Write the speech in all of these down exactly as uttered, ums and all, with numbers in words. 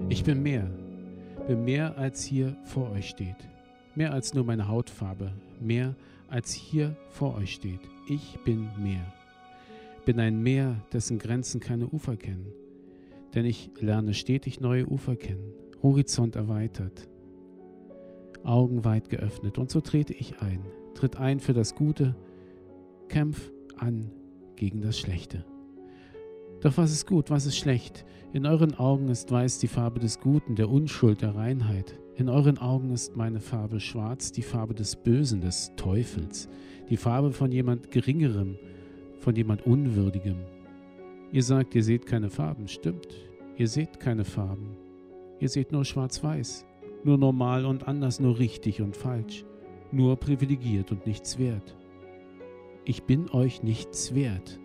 Ich bin mehr, bin mehr als hier vor euch steht. Mehr als nur meine Hautfarbe, mehr als hier vor euch steht. Ich bin mehr. Bin ein Meer, dessen Grenzen keine Ufer kennen. Denn ich lerne stetig neue Ufer kennen, Horizont erweitert, Augen weit geöffnet. Und so trete ich ein, tritt ein für das Gute, kämpf an gegen das Schlechte. Doch was ist gut, was ist schlecht? In euren Augen ist weiß die Farbe des Guten, der Unschuld, der Reinheit. In euren Augen ist meine Farbe schwarz, die Farbe des Bösen, des Teufels, die Farbe von jemand Geringerem, von jemand Unwürdigem. Ihr sagt, ihr seht keine Farben. Stimmt, ihr seht keine Farben. Ihr seht nur schwarz-weiß, nur normal und anders, nur richtig und falsch, nur privilegiert und nichts wert. Ich bin euch nichts wert.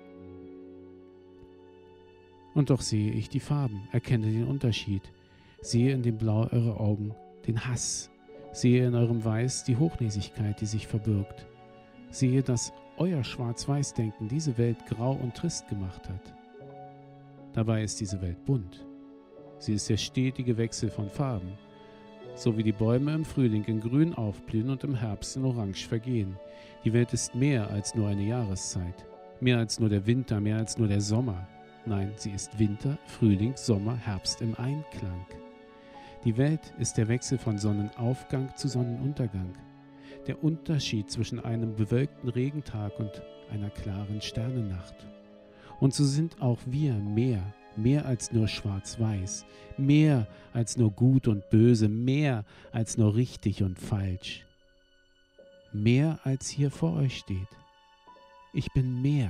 Und doch sehe ich die Farben, erkenne den Unterschied, sehe in dem Blau eurer Augen den Hass, sehe in eurem Weiß die Hochnäsigkeit, die sich verbirgt, sehe, dass euer Schwarz-Weiß-Denken diese Welt grau und trist gemacht hat. Dabei ist diese Welt bunt. Sie ist der stetige Wechsel von Farben, so wie die Bäume im Frühling in Grün aufblühen und im Herbst in Orange vergehen. Die Welt ist mehr als nur eine Jahreszeit, mehr als nur der Winter, mehr als nur der Sommer. Nein, sie ist Winter, Frühling, Sommer, Herbst im Einklang. Die Welt ist der Wechsel von Sonnenaufgang zu Sonnenuntergang. Der Unterschied zwischen einem bewölkten Regentag und einer klaren Sternennacht. Und so sind auch wir mehr, mehr als nur schwarz-weiß, mehr als nur gut und böse, mehr als nur richtig und falsch. Mehr als hier vor euch steht. Ich bin mehr.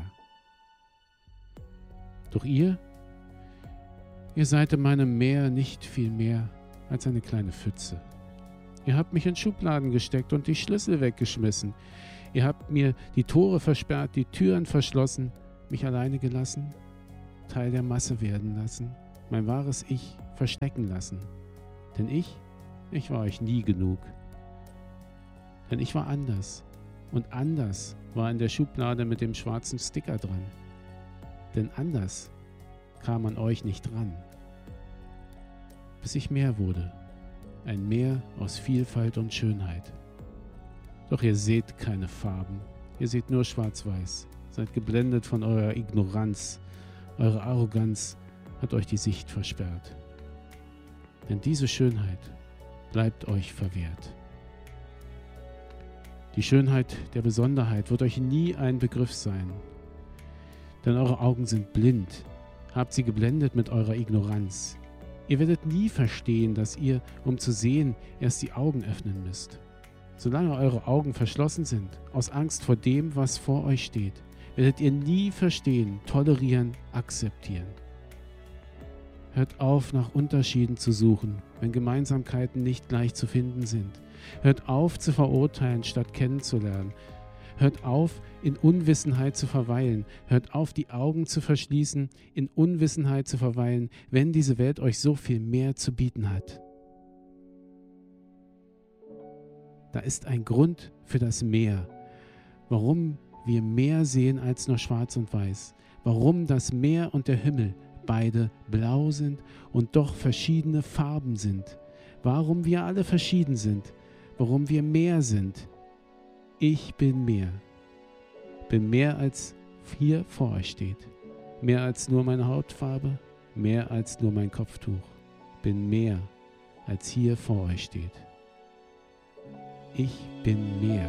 Doch ihr, ihr seid in meinem Meer nicht viel mehr als eine kleine Pfütze. Ihr habt mich in Schubladen gesteckt und die Schlüssel weggeschmissen. Ihr habt mir die Tore versperrt, die Türen verschlossen, mich alleine gelassen, Teil der Masse werden lassen, mein wahres Ich verstecken lassen. Denn ich, ich war euch nie genug. Denn ich war anders. Und anders war in der Schublade mit dem schwarzen Sticker dran. Denn anders kam an euch nicht ran. Bis ich mehr wurde. Ein Meer aus Vielfalt und Schönheit. Doch ihr seht keine Farben. Ihr seht nur schwarz-weiß. Seid geblendet von eurer Ignoranz. Eure Arroganz hat euch die Sicht versperrt. Denn diese Schönheit bleibt euch verwehrt. Die Schönheit der Besonderheit wird euch nie ein Begriff sein. Denn eure Augen sind blind. Habt sie geblendet mit eurer Ignoranz. Ihr werdet nie verstehen, dass ihr, um zu sehen, erst die Augen öffnen müsst. Solange eure Augen verschlossen sind, aus Angst vor dem, was vor euch steht, werdet ihr nie verstehen, tolerieren, akzeptieren. Hört auf, nach Unterschieden zu suchen, wenn Gemeinsamkeiten nicht gleich zu finden sind. Hört auf, zu verurteilen, statt kennenzulernen. Hört auf, in Unwissenheit zu verweilen. Hört auf, die Augen zu verschließen, in Unwissenheit zu verweilen, wenn diese Welt euch so viel mehr zu bieten hat. Da ist ein Grund für das Meer, warum wir mehr sehen als nur schwarz und weiß, warum das Meer und der Himmel beide blau sind und doch verschiedene Farben sind, warum wir alle verschieden sind, warum wir mehr sind. Ich bin mehr, bin mehr als hier vor euch steht, mehr als nur meine Hautfarbe, mehr als nur mein Kopftuch, bin mehr als hier vor euch steht. Ich bin mehr.